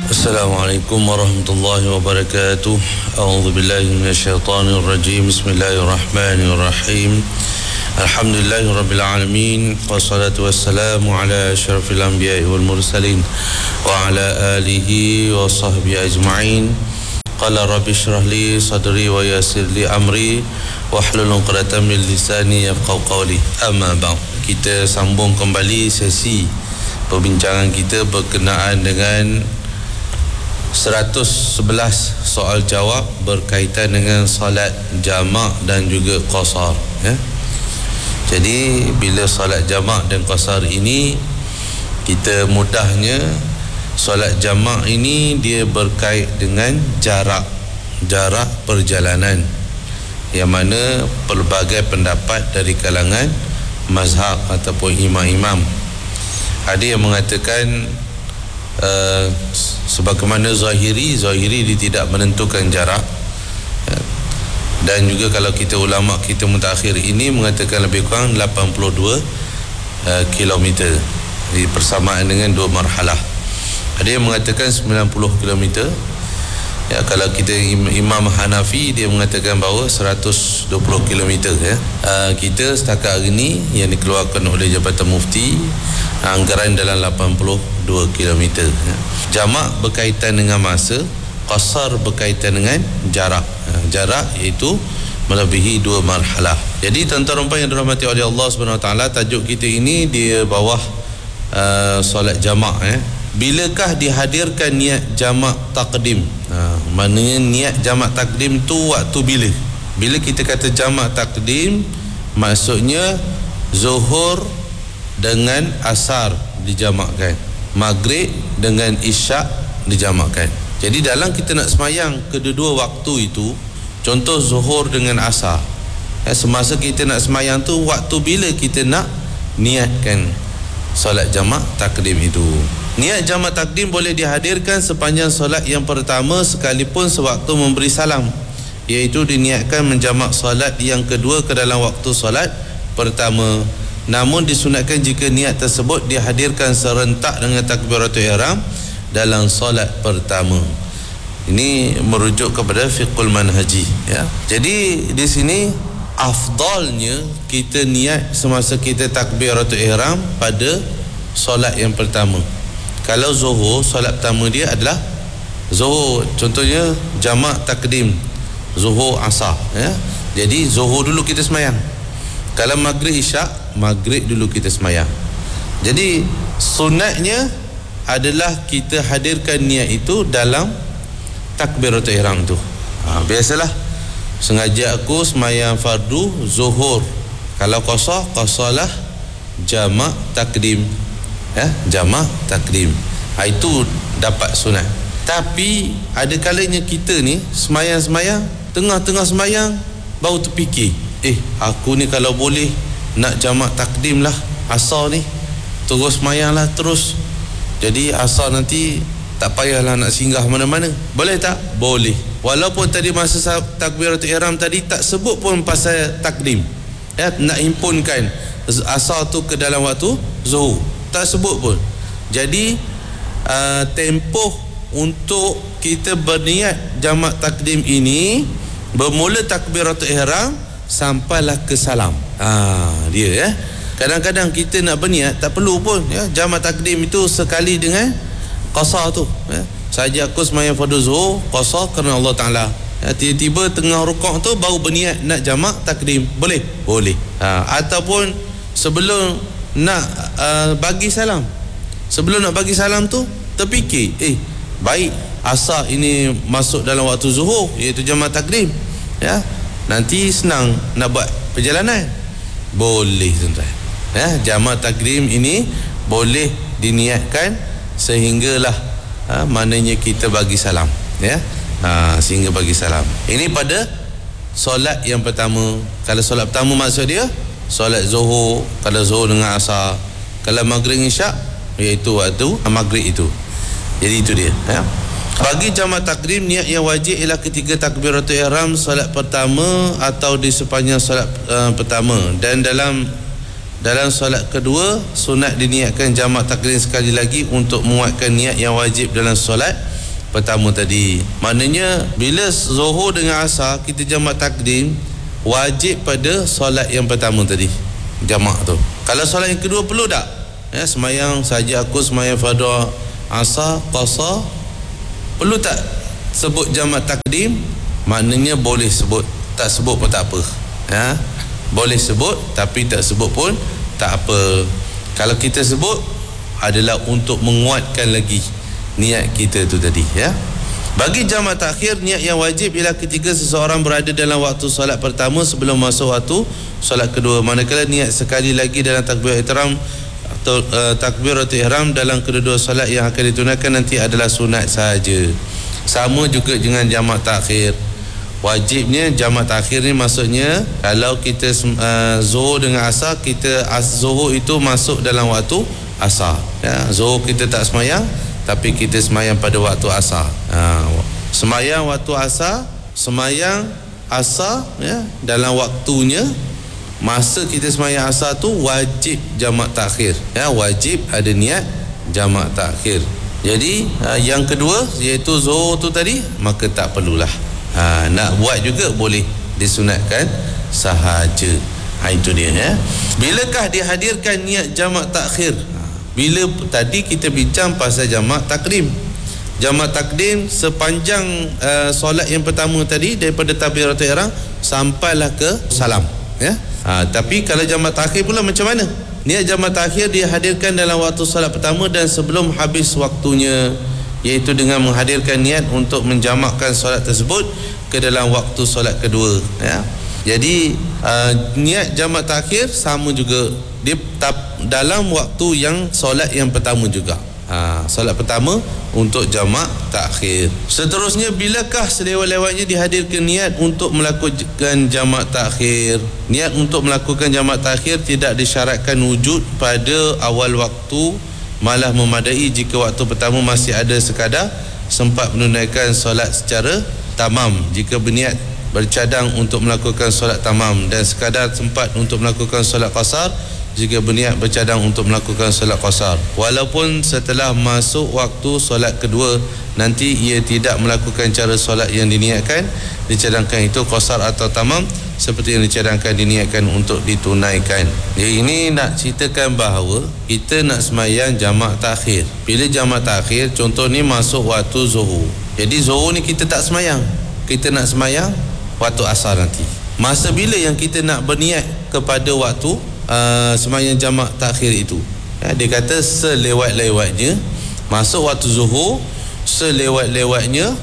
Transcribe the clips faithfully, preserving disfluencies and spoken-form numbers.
Assalamualaikum warahmatullahi wabarakatuh. A'udzu billahi minasyaitonir rajim. Bismillahirrahmanirrahim. Alhamdulillahirabbil alamin. Wassalatu wassalamu ala asyrafil anbiya'i wal mursalin wa ala alihi wa sahbihi ajma'in. Qala rabbi shrah li sadri wa yassir li amri wahlul 'uqdatam min lisani yafqahu qawli. Amma ba'd. Kita sambung kembali sesi perbincangan kita berkenaan dengan seratus sebelas soal jawab berkaitan dengan salat jamak dan juga qasar, ya. Jadi bila salat jamak dan qasar ini, kita mudahnya solat jamak ini dia berkait dengan jarak jarak perjalanan, yang mana pelbagai pendapat dari kalangan mazhab ataupun imam-imam. Ada yang mengatakan uh, sebagaimana Zahiri, Zahiri dia tidak menentukan jarak, ya. Dan juga kalau kita ulama kita mutakhir ini mengatakan lebih kurang lapan puluh dua uh, kilometer, jadi persamaan dengan dua marhalah. Ada yang mengatakan sembilan puluh kilometer, ya. Kalau kita Imam Hanafi dia mengatakan bahawa seratus dua puluh kilometer, ya. Uh, kita setakat hari ini yang dikeluarkan oleh Jabatan Mufti anggaran dalam lapan puluh dua kilometer, ya. Jamak berkaitan dengan masa, qasar berkaitan dengan jarak, ya. Jarak iaitu melebihi dua marhalah. Jadi tuan-tuan dan puan yang dirahmati oleh Allah Subhanahu Wa Taala, tajuk kita ini dia bawah uh, solat jamak, ya. Bilakah dihadirkan niat jamak takdim? Ha, maknanya niat jamak takdim tu waktu bila? Bila kita kata jamak takdim, maksudnya zuhur dengan asar dijamakkan, maghrib dengan isyak dijamakkan. Jadi dalam kita nak semayang kedua-dua waktu itu, contoh zuhur dengan asar, ya, semasa kita nak semayang tu, waktu bila kita nak niatkan solat jamak takdim itu. Niat jamak takdim boleh dihadirkan sepanjang solat yang pertama sekalipun sewaktu memberi salam, iaitu diniatkan menjamak solat yang kedua ke dalam waktu solat pertama. Namun disunatkan jika niat tersebut dihadirkan serentak dengan takbiratul ihram dalam solat pertama. Ini merujuk kepada fiqhul manhaji, ya. Jadi di sini afdalnya kita niat semasa kita takbiratul ihram pada solat yang pertama. Kalau zuhur, solat pertama dia adalah zuhur, contohnya jamak takdim zuhur asar, ya. Jadi zuhur dulu kita semayang. Kalau maghrib isyak, maghrib dulu kita semayang. Jadi sunatnya adalah kita hadirkan niat itu dalam takbiratul ihram tu. Ha, biasalah sengaja aku semayang fardu zuhur, kalau qasar, qasarlah jamak takdim, ya, jamak takdim. Ha, itu dapat sunat. Tapi ada kalanya kita ni semayang-semayang, tengah-tengah semayang baru terfikir, eh aku ni kalau boleh nak jamak takdim lah asar ni, terus semayang lah terus. Jadi asar nanti tak payahlah nak singgah mana-mana. Boleh tak? Boleh. Walaupun tadi masa takbiratul ihram tadi tak sebut pun pasal takdim, ya, nak himpunkan asar tu ke dalam waktu zuhur, tak sebut pun. Jadi uh, tempoh untuk kita berniat jamak takdim ini bermula takbiratul ihram sampailah ke salam. Ah, dia, ya. Kadang-kadang kita nak berniat tak perlu pun, ya, jamak takdim itu sekali dengan qasar tu, ya. Saja aku semayang fardu zuhur qasar kerana Allah Taala, ya, tiba-tiba tengah rukuk tu baru berniat nak jamak takdim, boleh? Boleh. Ha, ataupun sebelum nak uh, bagi salam, sebelum nak bagi salam tu terfikir, eh baik asar ini masuk dalam waktu zuhur iaitu jamak takdim, ya, nanti senang nak buat perjalanan, boleh tuan-tuan, ya. Jamak takdim ini boleh diniatkan sehinggalah ha, maknanya kita bagi salam, ya, ha, sehingga bagi salam. Ini pada solat yang pertama. Kalau solat pertama maksud dia solat zuhur, kalau zuhur dengan asar. Kalau maghrib isyak iaitu waktu maghrib itu. Jadi itu dia, ya. Bagi jamak takdim, niat yang wajib ialah ketika takbiratul ihram solat pertama atau di sepanjang solat uh, pertama. Dan dalam Dalam solat kedua, sunat diniatkan jamak takdim sekali lagi untuk menguatkan niat yang wajib dalam solat pertama tadi. Maknanya bila Zuhur dengan Asar kita jamak takdim, wajib pada solat yang pertama tadi, jamak tu. Kalau solat yang kedua perlu tak? Ya, semayang saja aku semayang fardu Asar qasar, perlu tak sebut jamak takdim? Maknanya boleh sebut, tak sebut pun tak apa. Ya, boleh sebut tapi tak sebut pun tak apa. Kalau kita sebut adalah untuk menguatkan lagi niat kita tu tadi, ya. Bagi jamak takhir, niat yang wajib ialah ketika seseorang berada dalam waktu solat pertama sebelum masuk waktu solat kedua. Manakala niat sekali lagi dalam takbir ihram atau uh, takbiratul ihram dalam kedua-dua solat yang akan ditunaikan nanti adalah sunat sahaja. Sama juga dengan jamak takhir. Wajibnya jamak takhir ni maksudnya kalau kita uh, Zuhur dengan Asar, kita as, Zuhur itu masuk dalam waktu Asar, ya. Zuhur kita tak semayang tapi kita semayang pada waktu Asar. Ha, semayang waktu Asar, semayang Asar, ya, dalam waktunya. Masa kita semayang Asar tu wajib jamak takhir, ya, wajib ada niat jamak takhir. Jadi uh, yang kedua iaitu Zuhur tu tadi, maka tak perlulah. Ha, nak buat juga boleh, disunatkan sahaja. Ha, itu dia, ya. Bilakah dihadirkan niat jamak takhir? Ha, bila tadi kita bincang pasal jamak takdim. Jamak takdim sepanjang uh, solat yang pertama tadi daripada takbiratul ihram sampailah ke salam, ya. Ha, tapi kalau jamak takhir pula macam mana? Niat jamak takhir dihadirkan dalam waktu solat pertama dan sebelum habis waktunya, iaitu dengan menghadirkan niat untuk menjamakkan solat tersebut ke dalam waktu solat kedua, ya. Jadi uh, niat jamak takhir sama juga dia tap, dalam waktu yang solat yang pertama juga. Ha, solat pertama untuk jamak takhir. Seterusnya, bilakah selewat-lewatnya dihadirkan niat untuk melakukan jamak takhir? Niat untuk melakukan jamak takhir tidak disyaratkan wujud pada awal waktu, malah memadai jika waktu pertama masih ada sekadar sempat menunaikan solat secara tamam. Jika berniat bercadang untuk melakukan solat tamam, dan sekadar sempat untuk melakukan solat qasar jika berniat bercadang untuk melakukan solat qasar. Walaupun setelah masuk waktu solat kedua nanti ia tidak melakukan cara solat yang diniatkan, dicadangkan itu qasar atau tamam seperti yang dicadangkan diniatkan untuk ditunaikan. Jadi ini nak ceritakan bahawa kita nak semayang jamak takhir. Bila jamak takhir, contoh ni masuk waktu Zuhur. Jadi Zuhur ni kita tak semayang, kita nak semayang waktu Asar nanti. Masa bila yang kita nak berniat kepada waktu uh, semayang jamak takhir itu, ya, dia kata selewat-lewatnya masuk waktu Zuhur, selewat-lewatnya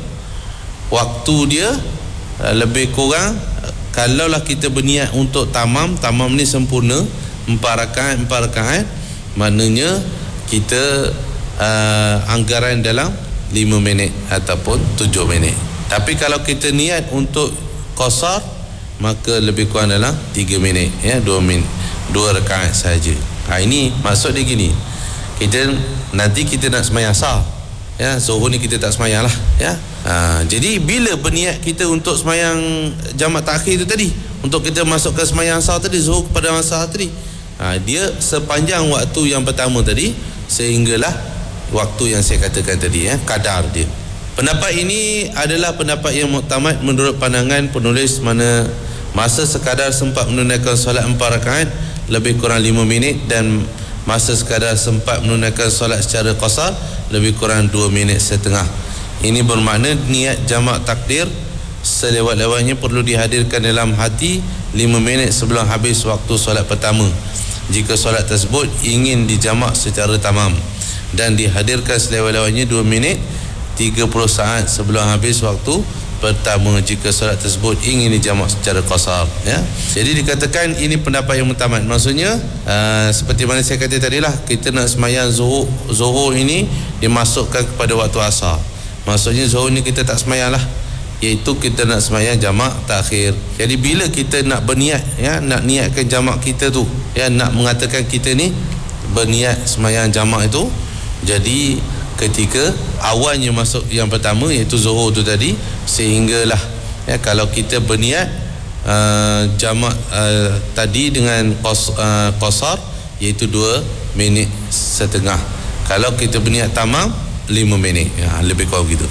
waktu dia uh, lebih kurang uh, kalaulah kita berniat untuk tamam, tamam ni sempurna empat rakaat, empat rakaat, maknanya kita uh, anggaran dalam lima minit ataupun tujuh minit. Tapi kalau kita niat untuk qasar, maka lebih kurang dalam tiga minit, ya, dua minit, dua rakaat saja. Ha, ini maksud dia gini, kita nanti kita nak semayang Asar, ya, Zuhur ni kita tak semayang lah, ya. Ha, jadi bila berniat kita untuk semayang jamak takhir itu tadi, untuk kita masuk ke semayang Asar tadi, Zuhur kepada Asar tadi, ha, dia sepanjang waktu yang pertama tadi sehinggalah waktu yang saya katakan tadi, ya, kadar dia. Pendapat ini adalah pendapat yang muktamad menurut pandangan penulis, mana masa sekadar sempat menunaikan solat empat rakaat lebih kurang lima minit, dan masa sekadar sempat menunaikan solat secara qasar lebih kurang dua minit setengah. Ini bermakna niat jamak takdir selewat-lewatnya perlu dihadirkan dalam hati lima minit sebelum habis waktu solat pertama jika solat tersebut ingin dijamak secara tamam, dan dihadirkan selewat-lewatnya dua minit tiga puluh saat sebelum habis waktu pertama jika solat tersebut ingin dijamak secara qasar, ya. Jadi dikatakan ini pendapat yang muktamad. Maksudnya uh, seperti mana saya kata tadi lah, kita nak semayang Zuhur, Zuhur ini dimasukkan kepada waktu Asar. Maksudnya Zuhur ni kita tak semayang lah, iaitu kita nak semayang jamak takhir. Jadi bila kita nak berniat, ya, nak niatkan jamak kita tu, ya, nak mengatakan kita ni berniat semayang jamak itu, jadi ketika awalnya masuk yang pertama iaitu Zuhur tu tadi, sehinggalah, ya, kalau kita berniat uh, jamak uh, tadi dengan qas, uh, qasar iaitu dua minit setengah. Kalau kita berniat tamam lima minit, ya, lebih kurang gitu.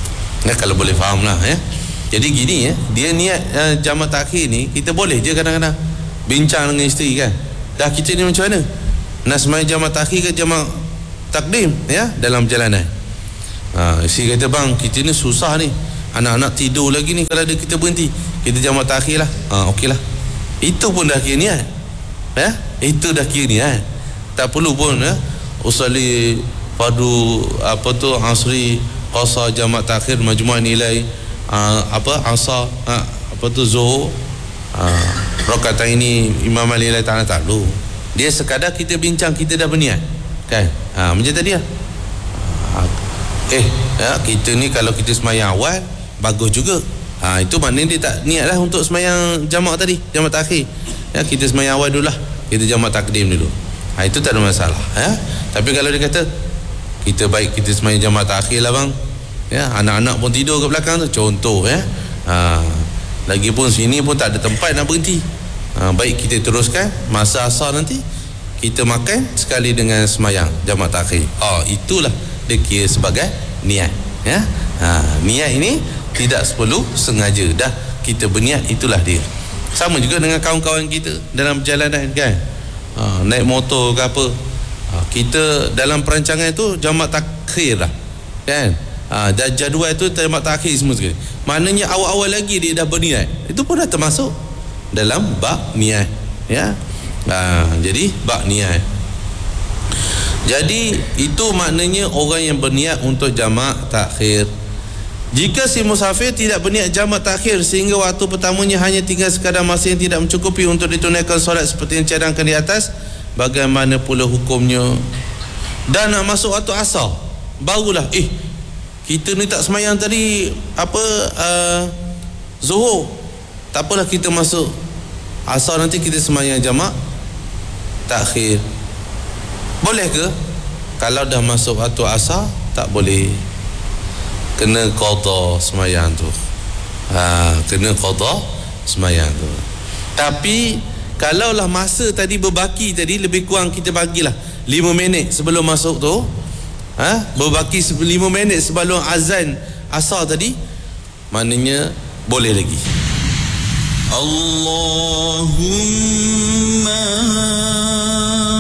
Ya, kalau boleh faham lah ya. Jadi gini ya, dia niat uh, jamak takhir ni, kita boleh je kadang-kadang bincang dengan isteri kan, dah kita ni macam mana nak sembahyang jamak takhir ke jamak takdim ya dalam perjalanan. Ha, isteri kata, bang kita ni susah ni, anak-anak tidur lagi ni, kalau ada kita berhenti kita jamak takhir lah. Ha, okey lah, itu pun dah kira niat ya, itu dah kira niat. Tak perlu pun ya usalli fardu apa tu asri qasar jamak takhir majmu' nilai uh, apa asar uh, apa tu zuhur uh, rakaat ini imam nilai ta'ala tak perlu. Dia sekadar kita bincang, kita dah berniat kan. Ha, macam tadi lah. Uh, eh ya, kita ni kalau kita semayang awal bagus juga. Ha, itu maknanya dia tak niat lah untuk semayang jamak tadi, jamak takhir ya, kita semayang awal dulu lah, kita jamak takdim dulu. Ha, itu tak ada masalah ya. Tapi kalau dia kata kita baik kita semayang jamak takhir lah bang ya, anak-anak pun tidur ke belakang tu contoh ya, ha, lagipun sini pun tak ada tempat nak berhenti, ha, baik kita teruskan masa asar nanti kita makan sekali dengan semayang jamak takhir. Oh, itulah dia kira sebagai niat ya. Ha, niat ini tidak perlu sengaja, dah kita berniat, itulah dia. Sama juga dengan kawan-kawan kita dalam perjalanan kan, ha, naik motor ke apa, ha, kita dalam perancangan itu jamak takhir lah kan, ha, dan jadual itu jamak takhir semua sekali. Maknanya awal-awal lagi dia dah berniat, itu pun dah termasuk dalam bab niat ya. Ha, jadi bab niat. Jadi itu maknanya orang yang berniat untuk jamak takhir. Jika si musafir tidak berniat jamak takhir sehingga waktu pertamanya hanya tinggal sekadar masa yang tidak mencukupi untuk ditunaikan solat seperti yang cadangkan di atas, bagaimana pula hukumnya? Dan nak masuk waktu asar barulah eh kita ni tak semayang tadi apa uh, zuhur, tak apalah kita masuk asar nanti kita semayang jamak takhir. Boleh ke? Kalau dah masuk waktu asar tak boleh, kena qada semayang tu. Ha, kena qada semayang tu. Tapi kalaulah masa tadi berbaki tadi, lebih kurang kita bagilah lima minit sebelum masuk tu, ha, berbaki lima minit sebelum azan asar tadi, maknanya boleh lagi. Allahumma